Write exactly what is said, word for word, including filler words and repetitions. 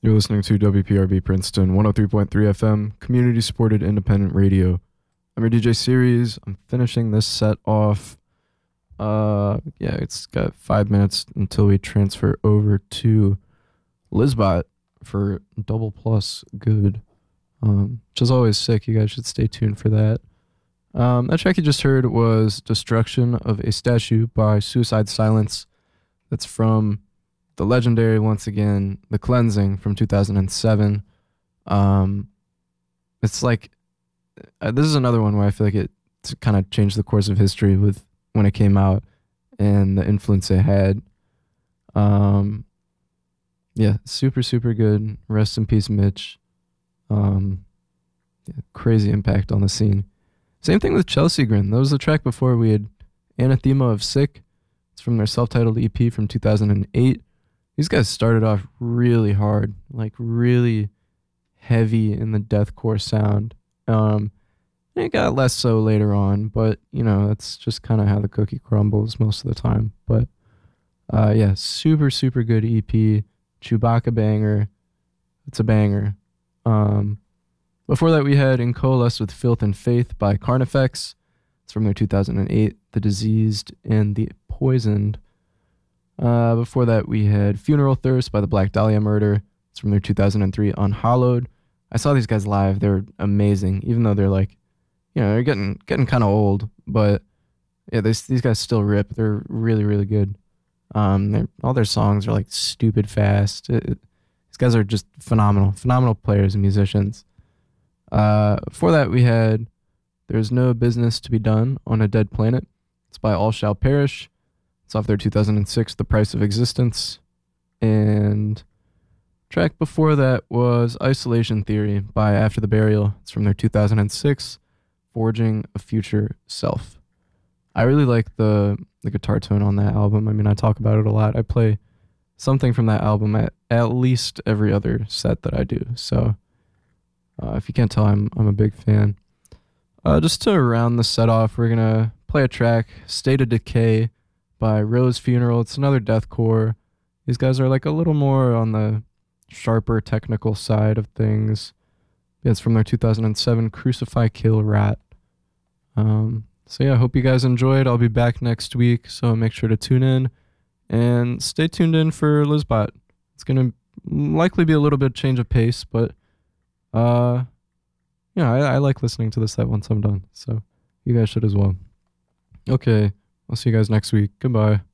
You're listening to W P R B Princeton one oh three point three F M, community supported independent radio. I'm your D J Series. I'm finishing this set off. Uh, yeah, it's got five minutes until we transfer over to Lizbot for Double Plus Good, um, which is always sick. You guys should stay tuned for that. Um, that track you just heard was Destruction of a Statue by Suicide Silence. That's from the legendary, once again, The Cleansing from two thousand seven. Um, it's like, uh, this is another one where I feel like it kind of changed the course of history with when it came out and the influence it had. Um, yeah, super, super good. Rest in peace, Mitch. Um, yeah, crazy impact on the scene. Same thing with Chelsea Grin. That was the track before we had Anathema of Sick. It's from their self-titled E P from two thousand eight. These guys started off really hard, like really heavy in the deathcore sound. Um, it got less so later on, but you know, that's just kind of how the cookie crumbles most of the time. But uh, yeah, super, super good E P. Chewbacca banger. It's a banger. Um, before that, we had In Coalesce with Filth and Faith by Carnifex. It's from their two thousand eight, The Diseased and the Poisoned. Uh, before that, we had Funeral Thirst by the Black Dahlia Murder. It's from their two thousand three Unhallowed. I saw these guys live. They're amazing, even though they're like, you know, they're getting getting kind of old. But yeah, they, these guys still rip. They're really, really good. Um, they're, all their songs are like stupid fast. It, it, these guys are just phenomenal, phenomenal players and musicians. Uh, before that, we had There's No Business to Be Done on a Dead Planet. It's by All Shall Perish. It's off their two thousand six The Price of Existence. And track before that was Isolation Theory by After the Burial. It's from their two thousand six Forging a Future Self. I really like the the guitar tone on that album. I mean, I talk about it a lot. I play something from that album at at least every other set that I do. So uh, if you can't tell, I'm I'm a big fan. Uh, just to round the set off, we're gonna play a track, State of Decay by Rose Funeral. It's another deathcore. These guys are like a little more on the sharper technical side of things. Yeah, it's from their two thousand seven Crucify Kill Rat. Um, so yeah, I hope you guys enjoyed. I'll be back next week, so make sure to tune in and stay tuned in for Lizbot. It's gonna likely be a little bit change of pace, but uh, yeah, I, I like listening to the set once I'm done. So you guys should as well. Okay. I'll see you guys next week. Goodbye.